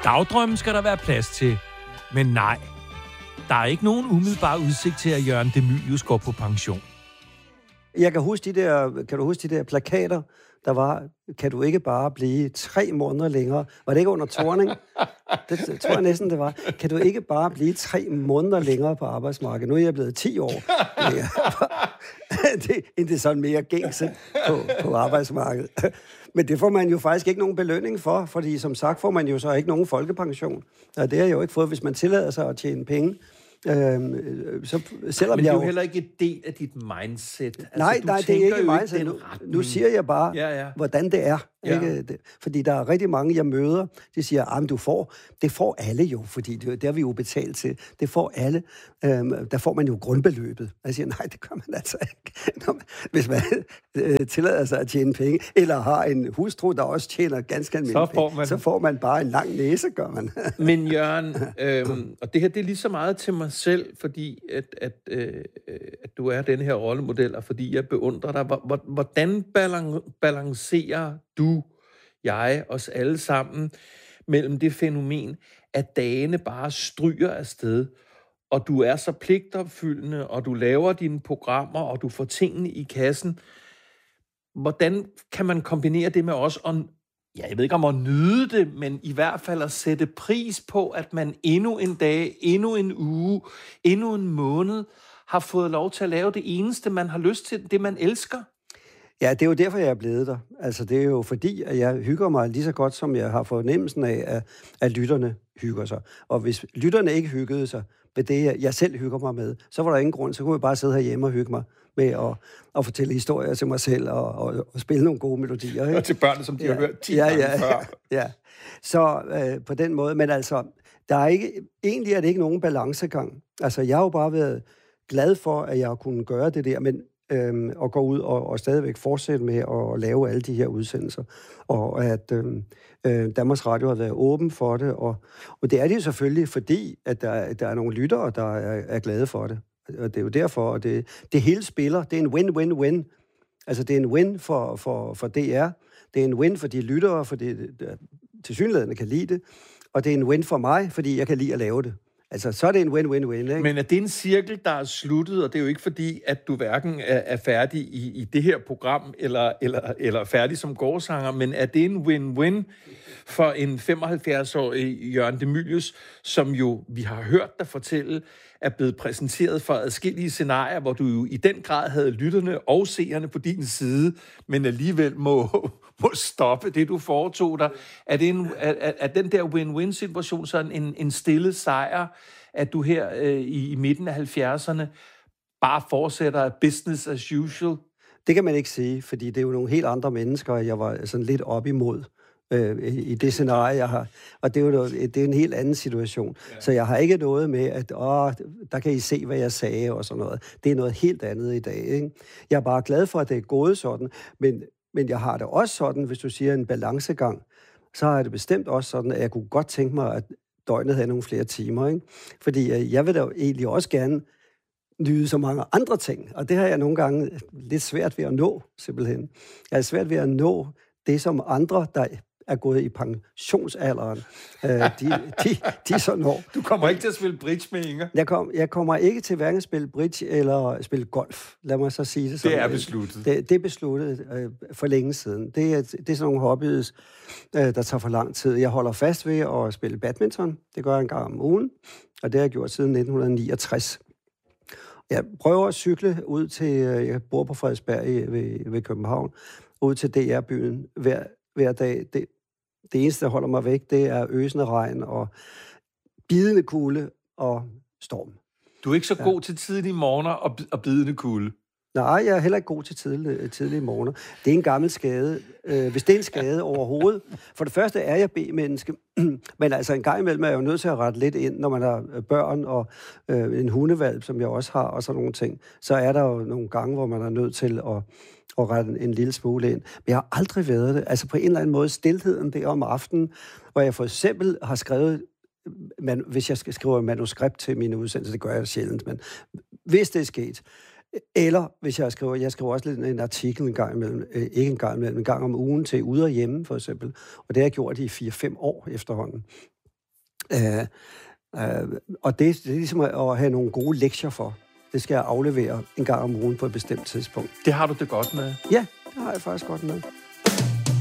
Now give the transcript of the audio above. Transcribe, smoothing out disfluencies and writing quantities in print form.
Dagdrømmen skal der være plads til. Men nej, der er ikke nogen umiddelbar udsigt til, at Jørgen de Mylius går på pension. Kan du huske de der plakater, der var, kan du ikke bare blive 3 måneder længere? Var det ikke under Thorning? Det tror jeg næsten, det var. Kan du ikke bare blive 3 måneder længere på arbejdsmarkedet? Nu er jeg blevet 10 år. Det er sådan mere gængse på arbejdsmarkedet. Men det får man jo faktisk ikke nogen belønning for, fordi som sagt får man jo så ikke nogen folkepension. Og det har jeg jo ikke fået, hvis man tillader sig at tjene penge. Så selvom men det er jo jeg heller ikke et del af dit mindset. Altså, nej, det er ikke mindset. Nu siger jeg bare, hvordan det er. Ja. Ikke? Fordi der er rigtig mange, jeg møder, de siger, at det får alle jo, fordi det har vi jo betalt til. Det får alle. Der får man jo grundbeløbet. Jeg siger, nej, det gør man altså ikke. Hvis man tillader sig at tjene penge, eller har en hustru, der også tjener ganske almindeligt penge, så får man bare en lang næse, gør man. Men Jørgen, og det her, det er lige så meget til mig selv, fordi at du er den her rollemodel, og fordi jeg beundrer dig. Hvordan balancerer du, jeg, os alle sammen, mellem det fænomen, at dagene bare stryger afsted, og du er så pligtopfyldende, og du laver dine programmer, og du får tingene i kassen. Hvordan kan man kombinere det med os, og jeg ved ikke om at nyde det, men i hvert fald at sætte pris på, at man endnu en dag, endnu en uge, endnu en måned, har fået lov til at lave det eneste, man har lyst til, det man elsker? Ja, det er jo derfor, jeg er blevet der. Altså, det er jo fordi, at jeg hygger mig lige så godt, som jeg har fornemmelsen af, at lytterne hygger sig. Og hvis lytterne ikke hyggede sig ved det, jeg selv hygger mig med, så var der ingen grund. Så kunne jeg bare sidde herhjemme og hygge mig med at fortælle historier til mig selv og spille nogle gode melodier. Ikke? Og til børnene, som de har hørt 10 gange før. Ja, så på den måde. Men altså, egentlig er det ikke nogen balancegang. Altså, jeg har jo bare været glad for, at jeg kunne gøre det der, men og gå ud og stadigvæk fortsætte med at lave alle de her udsendelser. Og at Danmarks Radio har været åben for det. Og det er det jo selvfølgelig, fordi at der er nogle lyttere, der er glade for det. Og det er jo derfor, at det hele spiller. Det er en win-win-win. Altså, det er en win for DR. Det er en win for de lyttere, fordi tilsyneladende kan lide det. Og det er en win for mig, fordi jeg kan lide at lave det. Altså, så er det en win-win-win, ikke? Men er det en cirkel, der er sluttet, og det er jo ikke fordi, at du hverken er færdig i det her program, eller færdig som gårdsanger, men er det en win-win for en 75-årig Jørgen de Mylius, som jo, vi har hørt dig fortælle, er blevet præsenteret for adskillige scenarier, hvor du jo i den grad havde lytterne og seerne på din side, men alligevel må stoppe det, du foretog dig. Er den der win-win-situation sådan en stille sejr, at du her i midten af 70'erne bare fortsætter business as usual? Det kan man ikke sige, fordi det er jo nogle helt andre mennesker, jeg var sådan lidt op imod i det scenarie, jeg har. Og det er en helt anden situation. Ja. Så jeg har ikke noget med, at der kan I se, hvad jeg sagde og sådan noget. Det er noget helt andet i dag, ikke? Jeg er bare glad for, at det er gået sådan, men jeg har det også sådan, hvis du siger en balancegang, så har jeg det bestemt også sådan, at jeg kunne godt tænke mig, at døgnet havde nogle flere timer, ikke? Fordi jeg vil da egentlig også gerne nyde så mange andre ting, og det har jeg nogle gange lidt svært ved at nå, simpelthen. Jeg er svært ved at nå det, som andre, der er gået i pensionsalderen, de så når. Du kommer ikke til at spille bridge med, Inger? Jeg kommer ikke til hverken at spille bridge eller spille golf. Lad mig så sige det sådan. Det er besluttet. Det er besluttet for længe siden. Det er sådan nogle hobbyer, der tager for lang tid. Jeg holder fast ved at spille badminton. Det gør jeg en gang om ugen, og det har jeg gjort siden 1969. Jeg prøver at cykle ud til, jeg bor på Frederiksberg ved København, ud til DR-byen hver dag. Det eneste, der holder mig væk, det er øsende regn og bidende kulde og storm. Du er ikke så god til tidlige morgener og bidende kulde? Nej, jeg er heller ikke god til tidlige morgener. Det er en gammel skade. Hvis det er en skade overhovedet. For det første er jeg B-menneske, men altså en gang imellem er jeg jo nødt til at rette lidt ind, når man har børn og en hundevalp, som jeg også har, og sådan nogle ting. Så er der jo nogle gange, hvor man er nødt til at rette en lille smule ind. Men jeg har aldrig været det. Altså på en eller anden måde stilheden der om aftenen, hvor jeg for eksempel har skrevet, hvis jeg skal skrive et manuskript til mine udsendelser, det gør jeg sjældent, men hvis det er sket, eller hvis jeg skriver også lidt en artikel en gang imellem, en gang om ugen til Ude og Hjemme, for eksempel. Og det har jeg gjort i 4-5 år efterhånden. Og det er ligesom at have nogle gode lektier for. Det skal jeg aflevere en gang om ugen på et bestemt tidspunkt. Det har du det godt med? Ja, det har jeg faktisk godt med.